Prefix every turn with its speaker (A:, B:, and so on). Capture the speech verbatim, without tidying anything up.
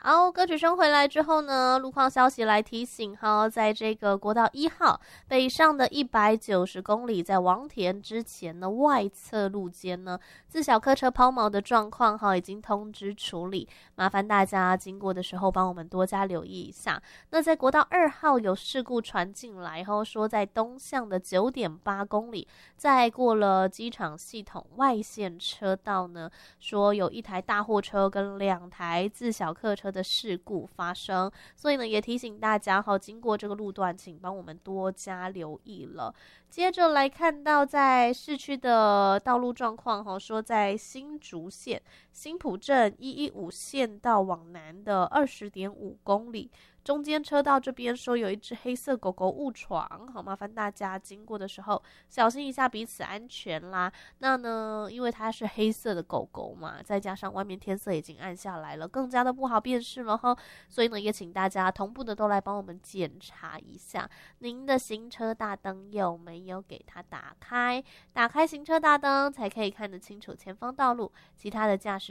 A: 好，歌曲声回来之后呢，路况消息来提醒哈，在这个国道一号北上的一百九十公里，在王田之前呢，外侧路肩呢，自小客车抛锚的状况哈，已经通知处理，麻烦大家经过的时候帮我们多加留意一下。那在国道二号有事故传进来后，说在东向的九点八公里，在过了机场系统外线车道呢，说有一台大货车跟两台自小客车的事故发生，所以呢也提醒大家哈，经过这个路段请帮我们多加留意了。接着来看到在市区的道路状况哈，说在新竹县新埔镇一一五线道往南的二十点五公里，中间车道这边说有一只黑色狗狗误闯，好，麻烦大家经过的时候小心一下彼此安全啦。那呢，因为它是黑色的狗狗嘛，再加上外面天色已经暗下来了，更加的不好辨识了哈。所以呢，也请大家同步的都来帮我们检查一下，您的行车大灯有没有给它打开？打开行车大灯才可以看得清楚前方道路，其他的驾驶